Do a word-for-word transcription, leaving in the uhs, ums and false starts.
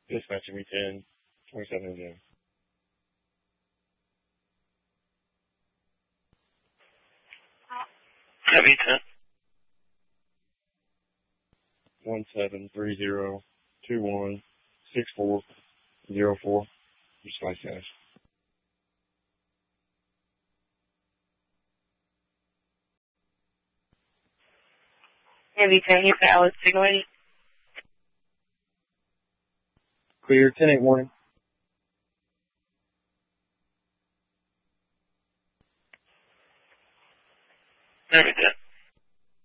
Dispatching me ten twenty-seven again. Heavy ten. One seven three zero two one six four zero four. Just like that. Heavy ten, you for Alex Signal. Clear ten eight warning.